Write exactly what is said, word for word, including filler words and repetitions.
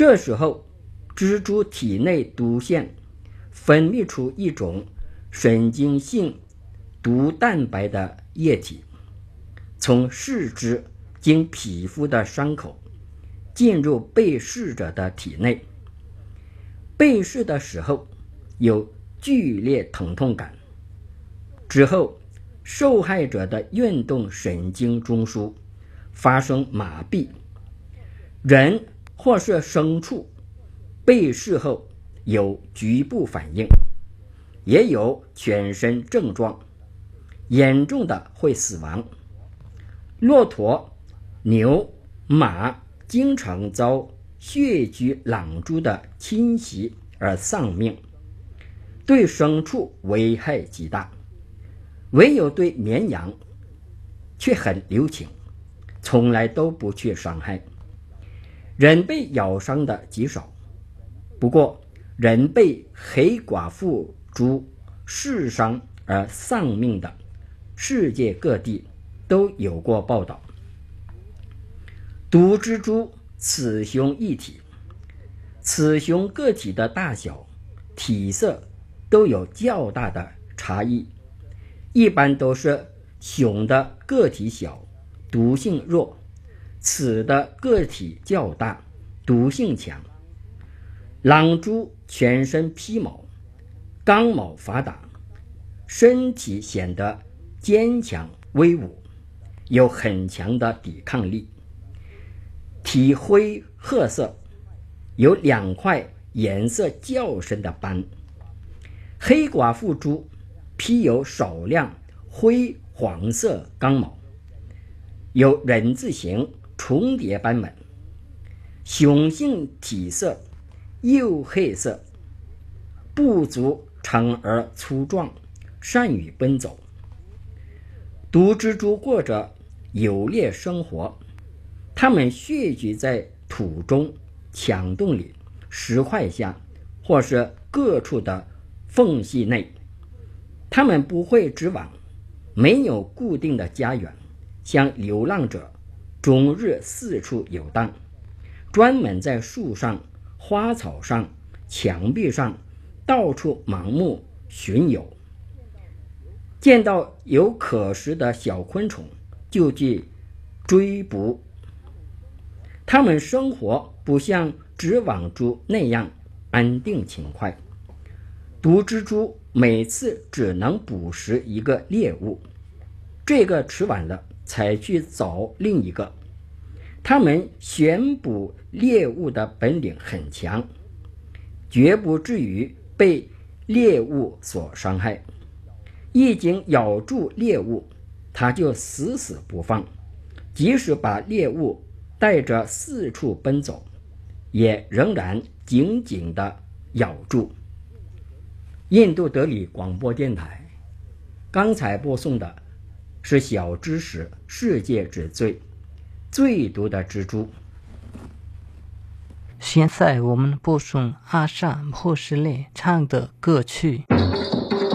这时候蜘蛛体内毒腺分泌出一种神经性毒蛋白的液体，从试纸经皮肤的伤口进入被试者的体内。被试的时候有剧烈疼痛感，之后受害者的运动神经中枢发生麻痹。人或是牲畜被试后有局部反应，也有全身症状，严重的会死亡。骆驼、牛、马经常遭血菊狼蛛的侵袭而丧命，对牲畜危害极大。唯有对绵羊却很留情，从来都不去伤害。人被咬伤的极少，不过人被黑寡妇蛛试伤而丧命的，世界各地都有过报道。毒蜘蛛雌雄一体，雌雄个体的大小、体色都有较大的差异，一般都是雄的个体小，毒性弱，雌的个体较大，毒性强。狼蛛全身披毛，刚毛发达，身体显得坚强威武，有很强的抵抗力，体灰褐色，有两块颜色较深的斑。黑寡妇蛛披有少量灰黄色刚毛，有人字形重叠斑纹，雄性体色黝黑色，步足长而粗壮，善于奔走。毒蜘蛛过着游猎生活，它们穴居在土中、墙洞里、石块下或是各处的缝隙内。它们不会织网，没有固定的家园，像流浪者终日四处游荡，专门在树上、花草上、墙壁上到处盲目巡游。见到有可食的小昆虫就去追捕。它们生活不像织网蛛那样安定勤快，毒蜘蛛每次只能捕食一个猎物，这个吃完了才去找另一个。它们选捕猎物的本领很强，绝不至于被猎物所伤害。一经咬住猎物，它就死死不放，即使把猎物带着四处奔走，也仍然紧紧地咬住。印度德里广播电台，刚才播送的是小知识世界之最，最毒的蜘蛛。 现在我们播送阿萨姆霍斯勒唱的歌曲。